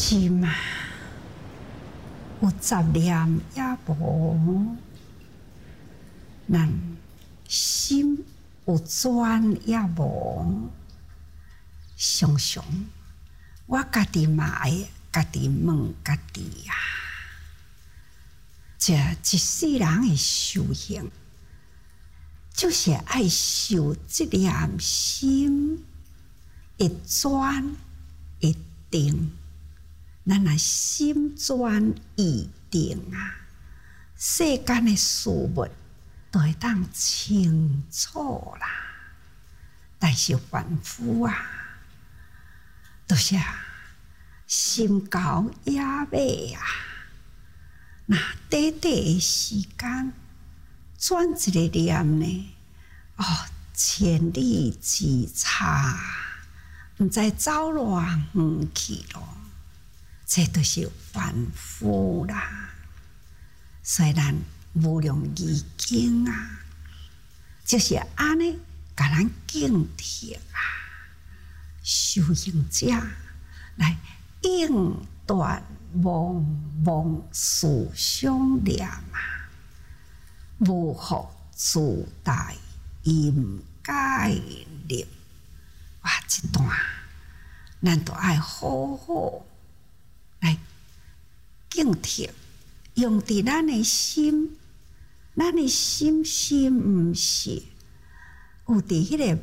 心啊，有杂念也无，咱心有转也无。常常我家己嘛会家己问家己啊，这一世人的修行，就是爱修这念心，一转一定。咱若心转意定啊，世间的事物都会当清楚啦。但是凡夫啊，就是心高野尾啊，那短短的时间转一个念呢，千里之差，毋知走偌远去咯。这都是凡夫啦。所以咱无量义经啊，就是安尼甲咱警惕啊，修行者来应断茫茫思想念啊，无复自带应该念。哇，这段咱都爱好好来警惕，用伫咱的心，咱的心毋是有伫迄个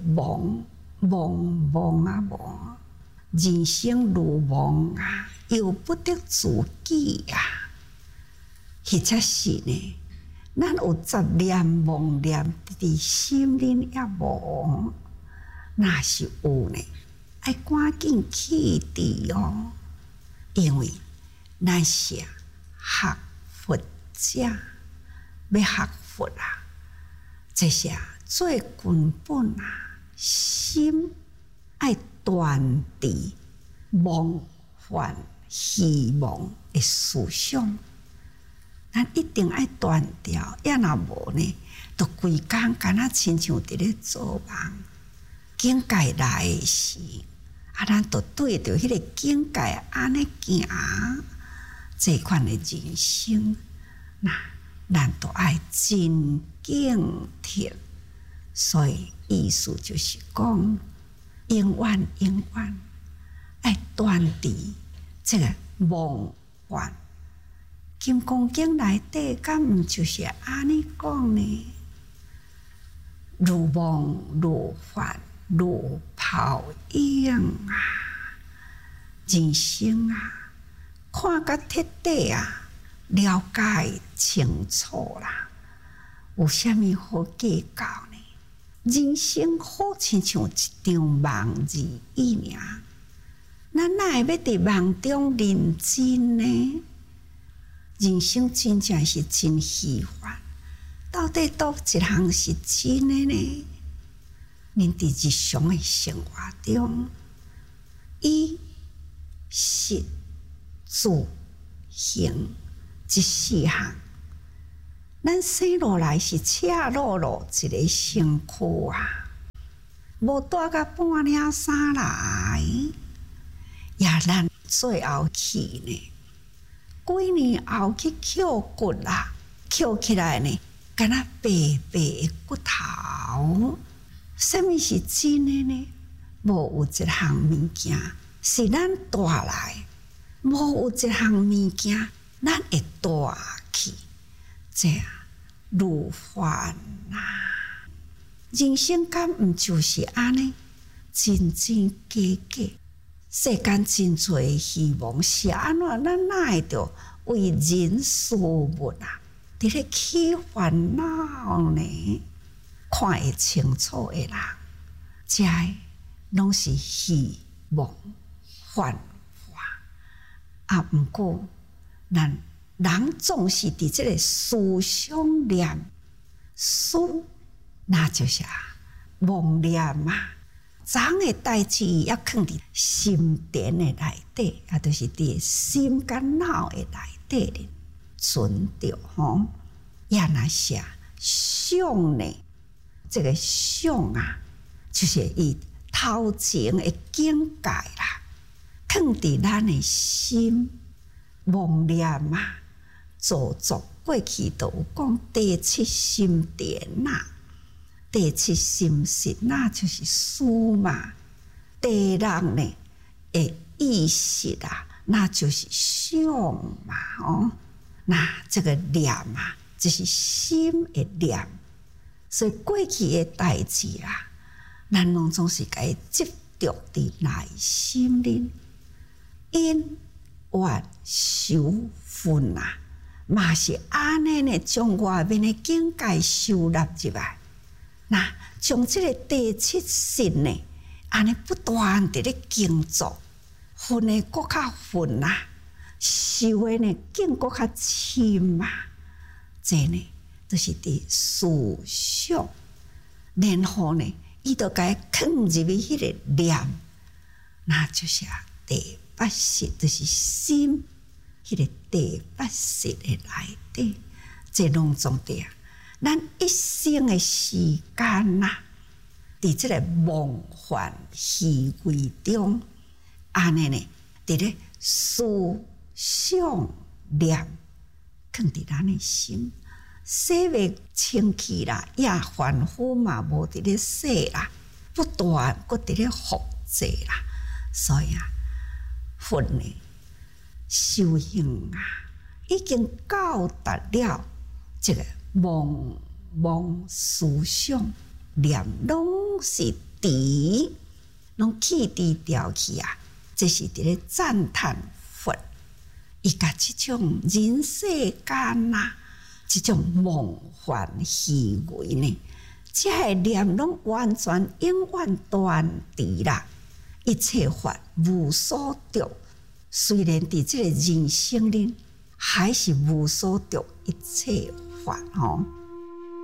茫啊，人生如梦啊，由不得自己啊。或者是呢，咱有杂念妄念伫心里也无，若是有呢，爱赶紧去除哦。因为咱是学佛者，要学佛啊，这是最根本啊，心爱断除梦幻希望的思想，咱一定爱断掉。要若无呢，就规工敢若亲像伫咧做梦，境界来的时。咱就对着迄个境界安尼行，这款的人生，咱都爱真警惕。所以意思就是讲，永远爱断除这个梦幻。金刚经内底敢毋就是安尼讲呢？如梦如幻，如泡影啊，人生啊，看甲彻底啊，了解清楚啦，有啥物好计较呢？人生好亲像一场梦而已尔，咱哪会要伫梦中认真呢？人生真正是真虚幻，到底倒一项是真的呢？恁伫日常的生活中，衣食住行这四项，咱生落来是赤裸裸一个身躯啊，无带甲半领衫来，也咱最后去呢，几年后去捡骨啦，捡起来呢，敢若白白的骨头。什么是真的呢？无有一项物件是咱带来，无有一项物件咱会带去。这如幻啊！人生敢毋就是安尼？真真假假，世间真多希望是安怎？咱哪会着为人事物啊，伫咧起烦恼呢？看会清楚的人，这拢是虚妄幻化啊。毋过，咱人总是伫这个思想念思，那就是妄念啊。脏的代志也藏伫心田的内底，啊，就是伫心肝脑的内底存着吼。也那些想呢？这个想啊，就是伊头前的境界啦，较藏伫咱的心妄念啊，造作过去都有讲第七心田呐，第七心识那就是思嘛，第六呢的意识啊，那就是想嘛哦，那这个念啊，就是心的念，所以过去的代志啊，咱拢总是该执着伫内心里，因怨仇恨啊，嘛是安尼呢，将外面的境界收纳入来，那将这个第七识呢，安尼不断地咧经作，恨的更较恨啊，受的呢更更较深啊，这呢就是伫思想，然后呢，伊就该放入去迄个念，那就是第八识，就是心，迄个第八识的内底，这拢总的啊，咱一生的时间呐，伫这个梦幻虚伪中，安尼呢，伫咧思想念，放伫咱的心，洗袂清气啦，也凡夫嘛无伫咧洗啦，不断搁伫咧复制啦，所以啊，佛呢修行啊，已经到达了这个妄思想念，拢是除，拢去除掉去啊！这是伫咧赞叹佛，伊甲即种人世间呐，即种梦幻虚伪呢，这个念拢完全永远断除啦，一切法无所得。虽然伫这个人生里，还是无所得一切法吼。